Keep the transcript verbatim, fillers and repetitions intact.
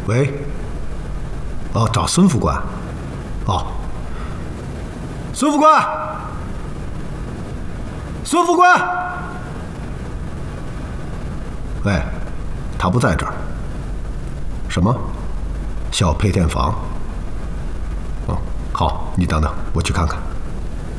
喂。哦，找孙副官。哦，孙副官，孙副官。喂，他不在这儿。什么？小配电房？哦，好，你等等，我去看看。